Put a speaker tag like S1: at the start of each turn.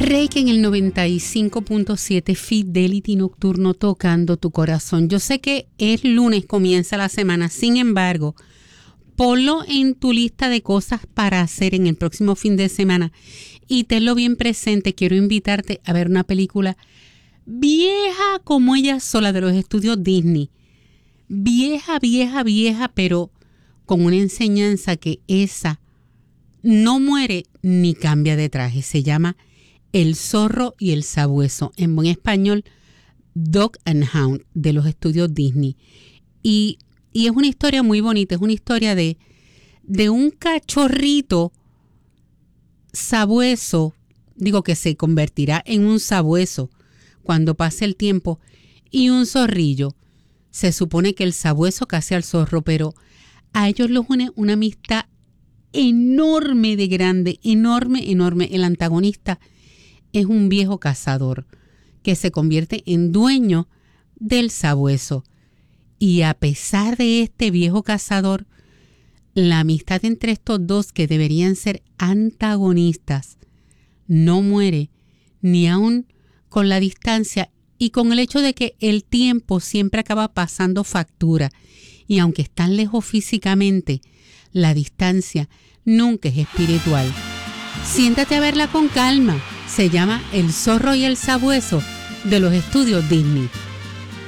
S1: Reiki en el 95.7 Fidelity Nocturno, tocando tu corazón. Yo sé que es lunes, comienza la semana, sin embargo, ponlo en tu lista de cosas para hacer en el próximo fin de semana y tenlo bien presente. Quiero invitarte a ver una película vieja como ella sola, de los estudios Disney. Vieja, vieja, vieja, pero con una enseñanza que esa no muere ni cambia de traje. Se llama El zorro y el sabueso, en buen español, Dog and Hound, de los estudios Disney. Y es una historia muy bonita, es una historia de un cachorrito sabueso, digo que se convertirá en un sabueso cuando pase el tiempo, y un zorrillo. Se supone que el sabueso case al zorro, pero a ellos los une una amistad enorme de grande, enorme, enorme. El antagonista es un viejo cazador que se convierte en dueño del sabueso. Y a pesar de este viejo cazador, la amistad entre estos dos, que deberían ser antagonistas, no muere, ni aun con la distancia y con el hecho de que el tiempo siempre acaba pasando factura. Y aunque están lejos físicamente, la distancia nunca es espiritual. Siéntate a verla con calma. Se llama El zorro y el sabueso, de los estudios Disney.